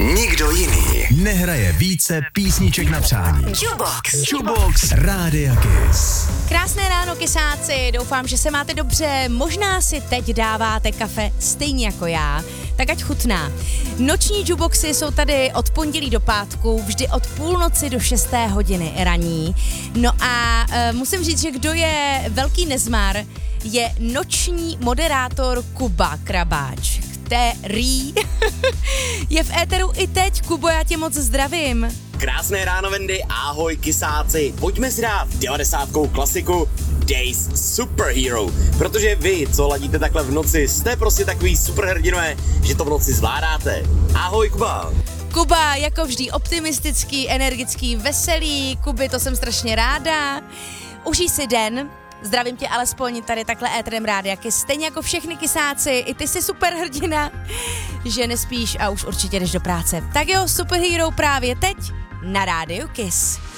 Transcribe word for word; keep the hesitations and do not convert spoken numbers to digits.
Nikdo jiný nehraje více písniček na přání. Jubox. Jubox Rádia Kiss. Krásné ráno, kysáci, doufám, že se máte dobře, možná si teď dáváte kafe stejně jako já, tak ať chutná. Noční juboxy jsou tady od pondělí do pátku, vždy od půlnoci do šesté hodiny raní. No a e, musím říct, že kdo je velký nezmar, je noční moderátor Kuba Krabáč, který je v éteru i teď. Kubo, já tě moc zdravím. Krásné ráno, Wendy, ahoj kysáci. Pojďme si dát devadesátkou klasiku Days Superhero, protože vy, co ladíte takhle v noci, jste prostě takový superhrdinové, že to v noci zvládáte. Ahoj, Kuba. Kuba, jako vždy optimistický, energický, veselý. Kuby, to jsem strašně ráda. Užij si den. Zdravím tě alespoň tady takhle éterem Rádia Kiss. Stejně jako všechny kysáci, i ty jsi super hrdina, že nespíš a už určitě jdeš do práce. Tak jo, Superhero právě teď na Rádiu Kiss.